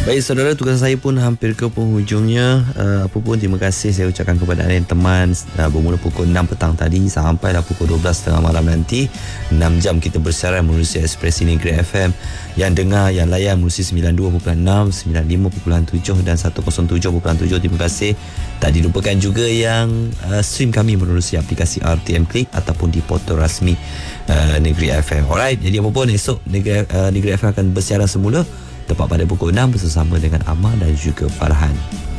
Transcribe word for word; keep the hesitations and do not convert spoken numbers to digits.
Baik saudara, tugas saya pun hampir ke penghujungnya. uh, Apa pun terima kasih saya ucapkan kepada anda yang teman. uh, Bermula pukul enam petang tadi sampailah pukul dua belas tiga puluh malam nanti. Enam jam kita bersiaran menerusi Ekspresi Negeri F M. Yang dengar, yang layan menerusi sembilan puluh dua perpuluhan enam, sembilan puluh lima perpuluhan tujuh dan seratus tujuh perpuluhan tujuh. Terima kasih. Tak dilupakan juga yang uh, stream kami menerusi aplikasi R T M Click ataupun di portal rasmi uh, Negeri F M. Alright, jadi apa pun esok Negeri, uh, Negeri F M akan bersiaran semula tepat pada pukul enam bersama dengan Amal dan juga Farhan.